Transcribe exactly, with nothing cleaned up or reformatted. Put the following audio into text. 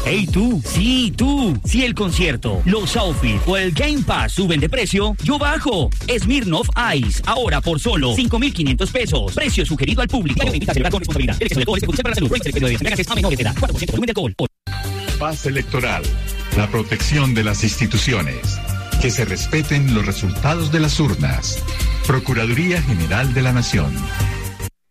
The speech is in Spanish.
Hey tú, sí tú, si el concierto, los outfits o el Game Pass suben de precio, yo bajo. Smirnoff Ice, ahora por solo cinco mil quinientos pesos. Precio sugerido al público. Invita a celebrar con responsabilidad. El exceso de alcohol es perjudicial para la salud. Prohíbe el expendio de embriaguez a menores de edad. cuatro por ciento volumen de alcohol. Paz electoral. La protección de las instituciones. Que se respeten los resultados de las urnas. Procuraduría General de la Nación.